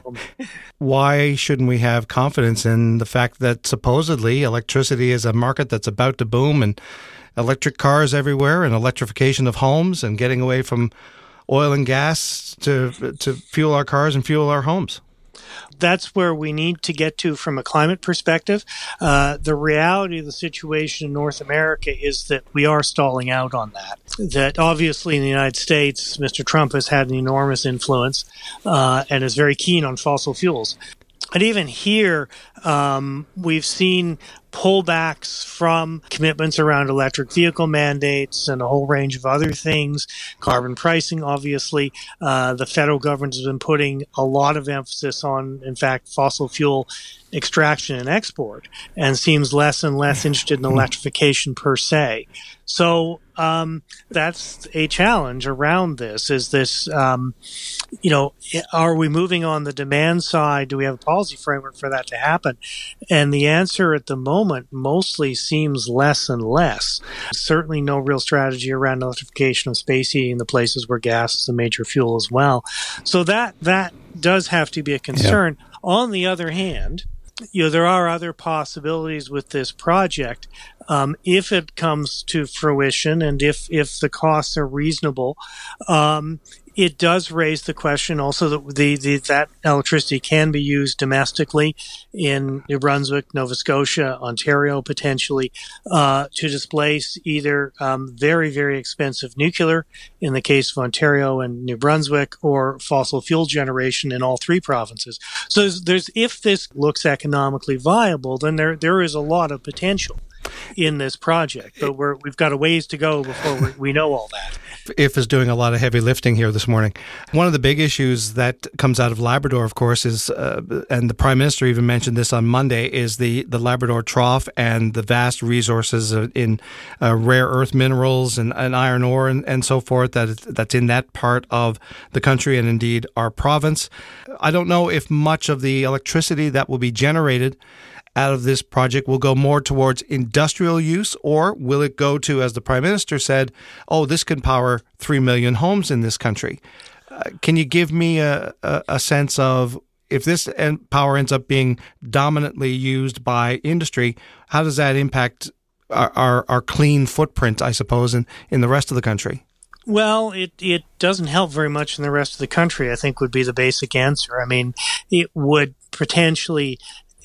Why shouldn't we have confidence in the fact that supposedly electricity is a market that's about to boom, and electric cars everywhere, and electrification of homes, and getting away from oil and gas to to fuel our cars and fuel our homes? That's where we need to get to from a climate perspective. Uh, the reality of the situation in North America is that we are stalling out on that. That obviously in the United States, Mister Trump has had an enormous influence uh, and is very keen on fossil fuels. And even here, um, we've seen pullbacks from commitments around electric vehicle mandates and a whole range of other things. Carbon pricing, obviously. Uh, the federal government has been putting a lot of emphasis on, in fact, fossil fuel extraction and export, and seems less and less interested in electrification per se. So um, that's a challenge around this. Is this, um, you know, are we moving on the demand side? Do we have a policy framework for that to happen? And the answer at the moment mostly seems less and less. Certainly no real strategy around electrification of space heating in the places where gas is a major fuel as well. So that that does have to be a concern. Yeah. On the other hand, you know, there are other possibilities with this project. Um, if it comes to fruition, and if, if the costs are reasonable, um, it does raise the question also that the, the that electricity can be used domestically in New Brunswick, Nova Scotia, Ontario, potentially, uh, to displace either um, very, very expensive nuclear in the case of Ontario and New Brunswick, or fossil fuel generation in all three provinces. So there's, there's if this looks economically viable, then there there is a lot of potential in this project, but we're, we've got a ways to go before we, we know all that. I F is doing a lot of heavy lifting here this morning. One of the big issues that comes out of Labrador, of course, is, uh, and the Prime Minister even mentioned this on Monday, is the, the Labrador Trough and the vast resources in uh, rare earth minerals and, and iron ore and, and so forth that that's in that part of the country, and indeed our province. I don't know if much of the electricity that will be generated out of this project will go more towards industrial use, or will it go to, as the Prime Minister said, oh, this can power three million homes in this country? Uh, can you give me a, a, a sense of, if this power ends up being dominantly used by industry, how does that impact our, our, our clean footprint, I suppose, in, in the rest of the country? Well, it, it doesn't help very much in the rest of the country, I think, would be the basic answer. I mean, it would potentially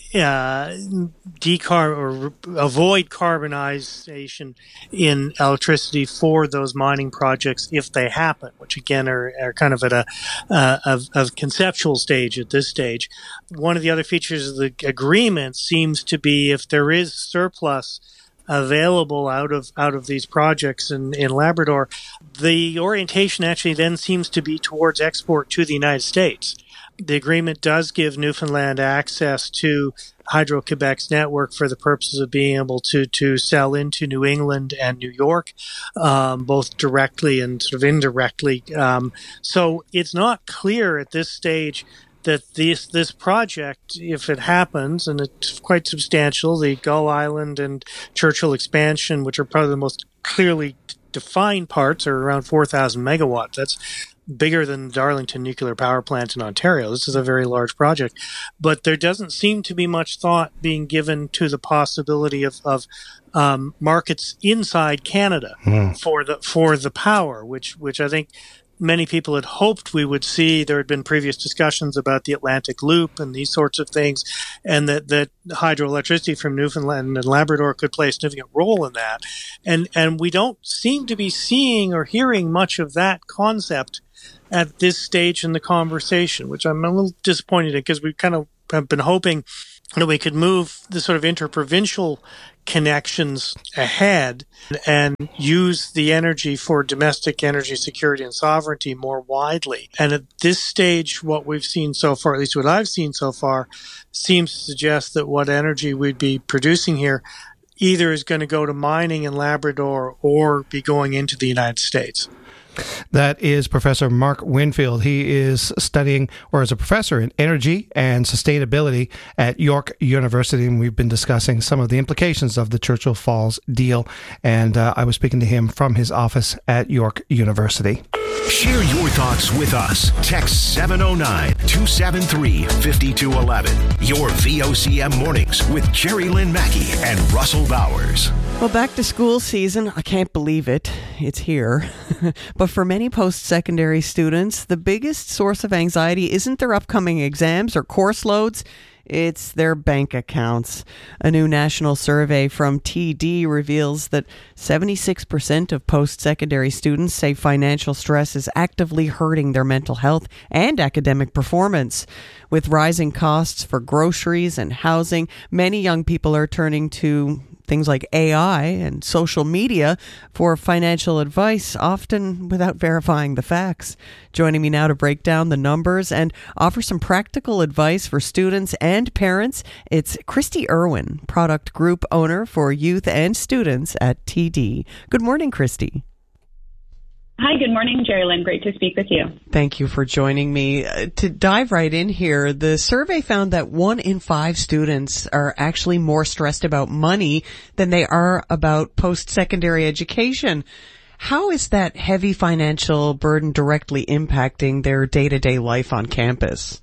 Uh, decar or avoid carbonization in electricity for those mining projects if they happen, which again are, are kind of at a uh, of, of conceptual stage at this stage. One of the other features of the agreement seems to be, if there is surplus available out of out of these projects in, in Labrador, the orientation actually then seems to be towards export to the United States. the agreement does give Newfoundland access to Hydro-Quebec's network for the purposes of being able to, to sell into New England and New York, um, both directly and sort of indirectly. Um, so it's not clear at this stage that this this project, if it happens, and it's quite substantial, the Gull Island and Churchill expansion, which are probably the most clearly defined parts, are around four thousand megawatts. That's bigger than the Darlington nuclear power plant in Ontario. This is a very large project. But there doesn't seem to be much thought being given to the possibility of, of um, markets inside Canada mm. for the for the power, which which I think many people had hoped we would see. There had been previous discussions about the Atlantic Loop and these sorts of things, and that, that hydroelectricity from Newfoundland and Labrador could play a significant role in that. And, and we don't seem to be seeing or hearing much of that concept at this stage in the conversation, which I'm a little disappointed in, because we kind of have been hoping that we could move the sort of interprovincial connections ahead and use the energy for domestic energy security and sovereignty more widely. And at this stage, what we've seen so far, at least what I've seen so far, seems to suggest that what energy we'd be producing here either is going to go to mining in Labrador or be going into the United States. That is Professor Mark Winfield. He is studying, or is a professor in energy and sustainability at York University, and we've been discussing some of the implications of the Churchill Falls deal, and uh, I was speaking to him from his office at York University. Share your thoughts with us. Text seven oh nine, two seven three, five two one one. Your V O C M Mornings with Jerry Lynn Mackey and Russell Bowers. Well, back to school season. I can't believe it. It's here. But for many post-secondary students, the biggest source of anxiety isn't their upcoming exams or course loads. It's their bank accounts. A new national survey from T D reveals that seventy-six percent of post-secondary students say financial stress is actively hurting their mental health and academic performance. With rising costs for groceries and housing, many young people are turning to things like A I and social media for financial advice, often without verifying the facts. Joining me now to break down the numbers and offer some practical advice for students and parents, it's Christy Irwin, product group owner for youth and students at T D. Good morning, Christy. Hi, good morning, Jerry Lynn. Great to speak with you. Thank you for joining me. Uh, to dive right in here, the survey found that one in five students are actually more stressed about money than they are about post-secondary education. How is that heavy financial burden directly impacting their day-to-day life on campus?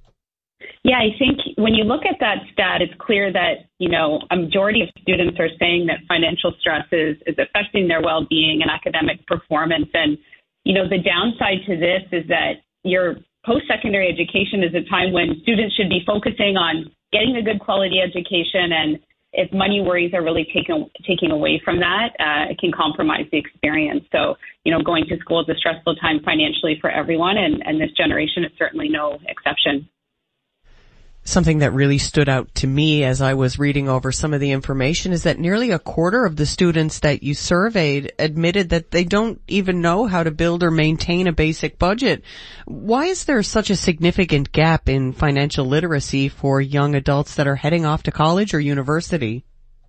Yeah, I think when you look at that stat, it's clear that, you know, a majority of students are saying that financial stress is, is affecting their well-being and academic performance. And, you know, the downside to this is that your post-secondary education is a time when students should be focusing on getting a good quality education. And if money worries are really taken, taking away from that, uh, it can compromise the experience. So, you know, going to school is a stressful time financially for everyone, and, and this generation is certainly no exception. Something that really stood out to me as I was reading over some of the information is that nearly a quarter of the students that you surveyed admitted that they don't even know how to build or maintain a basic budget. Why is there such a significant gap in financial literacy for young adults that are heading off to college or university?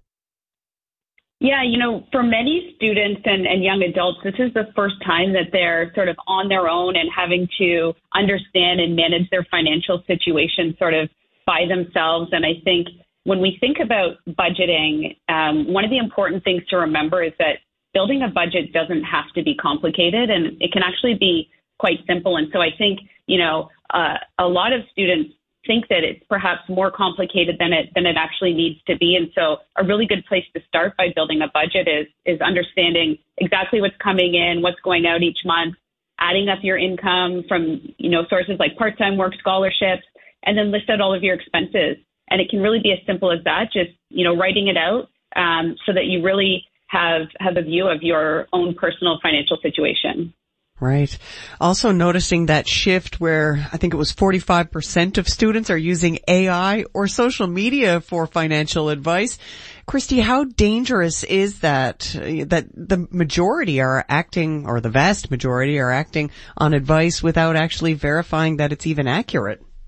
Yeah, you know, for many students and, and young adults, this is the first time that they're sort of on their own and having to understand and manage their financial situation sort of by themselves. And I think when we think about budgeting, um, one of the important things to remember is that building a budget doesn't have to be complicated, and it can actually be quite simple. And so I think, you know, uh, a lot of students think that it's perhaps more complicated than it than it actually needs to be. And so a really good place to start by building a budget is is understanding exactly what's coming in, what's going out each month, adding up your income from, you know, sources like part-time work, scholarships, and then list out all of your expenses. And it can really be as simple as that, just, you know, writing it out um, so that you really have, have a view of your own personal financial situation. Right. Also noticing that shift where I think it was forty-five percent of students are using A I or social media for financial advice. Christy, how dangerous is that, that the majority are acting, or the vast majority are acting on advice without actually verifying that it's even accurate?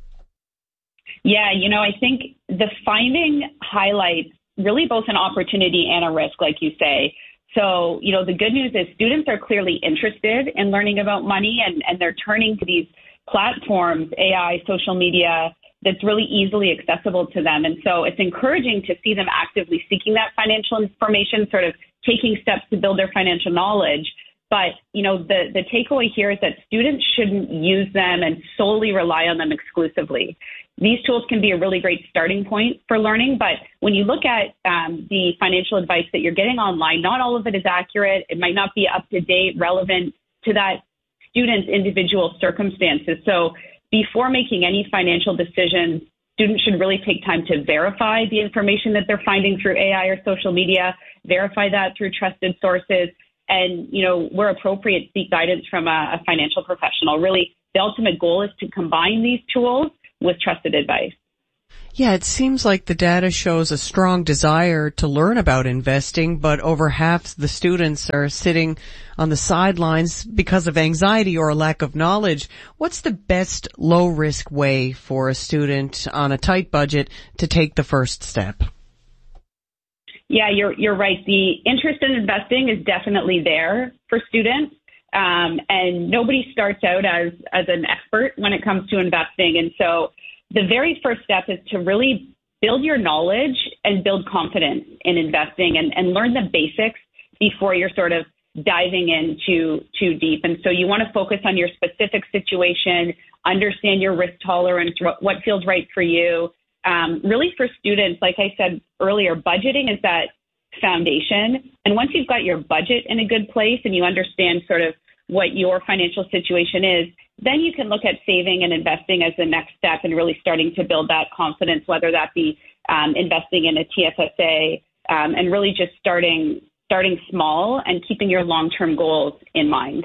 Yeah, you know, I think the finding highlights really both an opportunity and a risk, like you say. So, you know, the good news is students are clearly interested in learning about money, and, and they're turning to these platforms, A I, social media, that's really easily accessible to them. And so it's encouraging to see them actively seeking that financial information, sort of taking steps to build their financial knowledge. But, you know, the, the takeaway here is that students shouldn't use them and solely rely on them exclusively. These tools can be a really great starting point for learning, but when you look at um, the financial advice that you're getting online, not all of it is accurate. It might not be up to date, relevant to that student's individual circumstances. So before making any financial decisions, students should really take time to verify the information that they're finding through A I or social media, verify that through trusted sources, and, you know, where appropriate, seek guidance from a, a financial professional. Really, the ultimate goal is to combine these tools with trusted advice. Yeah, it seems like the data shows a strong desire to learn about investing, but over half the students are sitting on the sidelines because of anxiety or a lack of knowledge. What's the best low-risk way for a student on a tight budget to take the first step? Yeah, you're you're right. The interest in investing is definitely there for students. Um, and nobody starts out as, as an expert when it comes to investing. And so the very first step is to really build your knowledge and build confidence in investing, and, and learn the basics before you're sort of diving in too, too deep. And so you want to focus on your specific situation, understand your risk tolerance, what feels right for you. Um, really for students, like I said earlier, budgeting is that foundation. And once you've got your budget in a good place and you understand sort of what your financial situation is, then you can look at saving and investing as the next step and really starting to build that confidence, whether that be um, investing in a T F S A um, and really just starting starting small and keeping your long-term goals in mind.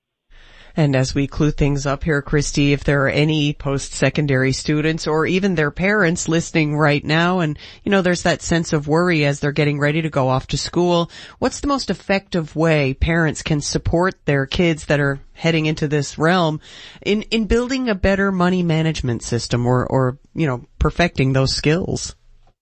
And as we clue things up here, Christy, if there are any post-secondary students or even their parents listening right now, and, you know, there's that sense of worry as they're getting ready to go off to school, what's the most effective way parents can support their kids that are heading into this realm in, in building a better money management system or, or, you know, perfecting those skills?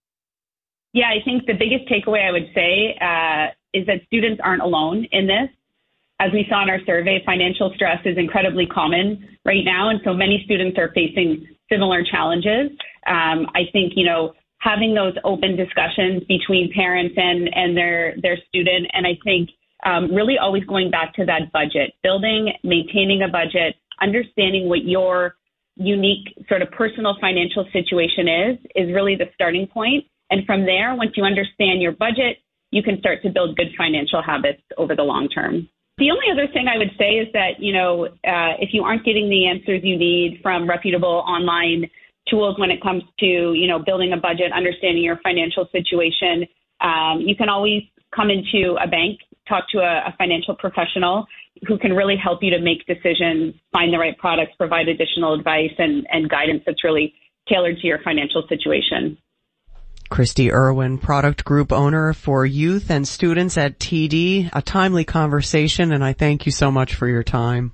Yeah, I think the biggest takeaway I would say uh, is that students aren't alone in this. As we saw in our survey, financial stress is incredibly common right now, and so many students are facing similar challenges. Um, I think, you know, having those open discussions between parents and, and their, their student, and I think um, really always going back to that budget, building, maintaining a budget, understanding what your unique sort of personal financial situation is, is really the starting point. And from there, once you understand your budget, you can start to build good financial habits over the long term. The only other thing I would say is that, you know, uh, if you aren't getting the answers you need from reputable online tools when it comes to, you know, building a budget, understanding your financial situation, um, you can always come into a bank, talk to a, a financial professional who can really help you to make decisions, find the right products, provide additional advice and, and guidance that's really tailored to your financial situation. Christy Irwin, product group owner for youth and students at T D. A timely conversation, and I thank you so much for your time.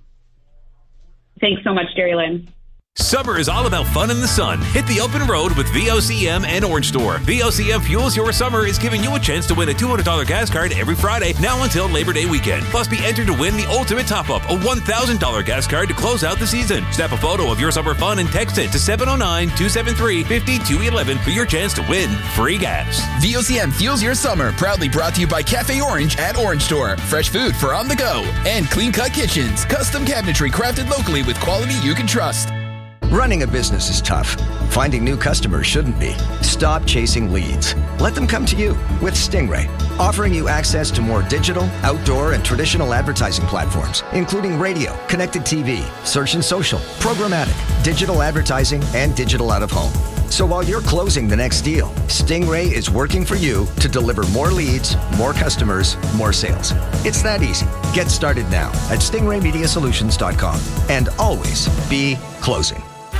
Thanks so much, Jerry Lynn. Summer is all about fun in the sun. Hit the open road with V O C M and Orange Store. V O C M Fuels Your Summer is giving you a chance to win a two hundred dollars gas card every Friday, now until Labor Day weekend. Plus, be entered to win the ultimate top-up, a one thousand dollars gas card to close out the season. Snap a photo of your summer fun and text it to seven oh nine, two seven three, five two one one for your chance to win free gas. V O C M Fuels Your Summer, proudly brought to you by Cafe Orange at Orange Store. Fresh food for on the go. And Clean Cut Kitchens, custom cabinetry crafted locally with quality you can trust. Running a business is tough. Finding new customers shouldn't be. Stop chasing leads. Let them come to you with Stingray, offering you access to more digital, outdoor, and traditional advertising platforms, including radio, connected T V, search and social, programmatic, digital advertising, and digital out-of-home. So while you're closing the next deal, Stingray is working for you to deliver more leads, more customers, more sales. It's that easy. Get started now at stingray media solutions dot com and always be closing.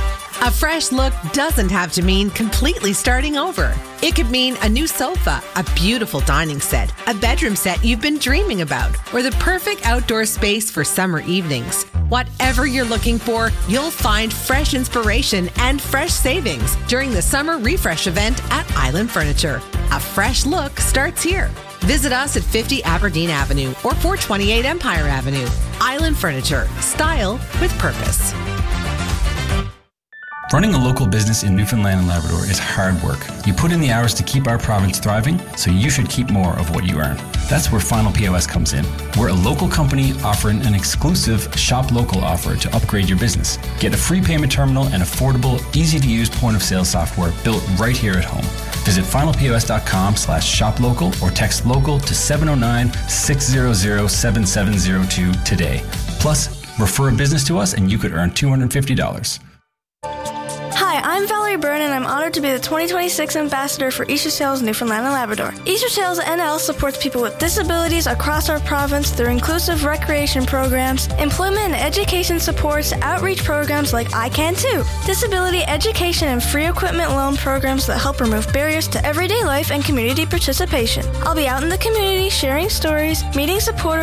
A fresh look doesn't have to mean completely starting over. It could mean a new sofa, a beautiful dining set, a bedroom set you've been dreaming about, or the perfect outdoor space for summer evenings. Whatever you're looking for, you'll find fresh inspiration and fresh savings during the summer refresh event at Island Furniture. A fresh look starts here. Visit us at fifty Aberdeen Avenue or four twenty-eight Empire Avenue. Island Furniture. Style with purpose. Running a local business in Newfoundland and Labrador is hard work. You put in the hours to keep our province thriving, so you should keep more of what you earn. That's where Final P O S comes in. We're a local company offering an exclusive Shop Local offer to upgrade your business. Get a free payment terminal and affordable, easy-to-use point-of-sale software built right here at home. Visit finalpos.com slash shop local or text local to seven oh nine, six hundred, seven seven oh two today. Plus, refer a business to us and you could earn two hundred fifty dollars. Hi, I'm Valerie Byrne, and I'm honored to be the twenty twenty-six Ambassador for Easter Sales Newfoundland and Labrador. Easter Sales N L supports people with disabilities across our province through inclusive recreation programs, employment and education supports, outreach programs like I Can Too, disability education and free equipment loan programs that help remove barriers to everyday life and community participation. I'll be out in the community sharing stories, meeting supporters,